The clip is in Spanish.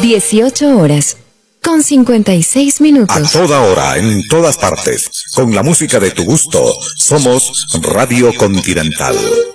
18 horas, con 56 minutos. A toda hora, en todas partes, con la música de tu gusto, somos Radio Continental.